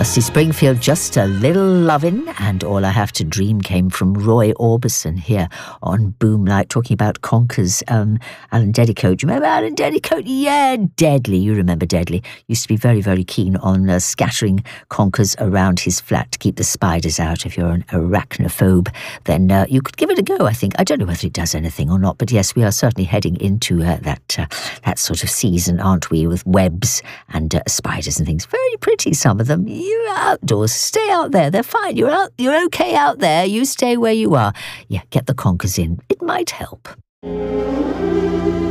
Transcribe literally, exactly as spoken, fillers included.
Dusty Springfield, Just a Little Lovin', and All I Have to Dream came from Roy Orbison here on Boomlight, talking about Conker's um, Alan Dedicoat. Do you remember Alan Dedicoat? Yeah, Deadly. You remember Deadly. Used to be very, very keen on uh, scattering conkers around his flat to keep the spiders out. If you're an arachnophobe, then uh, you could give it a go, I think. I don't know whether it does anything or not, but yes, we are certainly heading into uh, that, uh, that sort of season, aren't we, with webs and uh, spiders and things. Very pretty, some of them. You're outdoors. Stay out there. They're fine. You're out. You're okay out there. You stay where you are. Yeah, get the conkers in. It might help.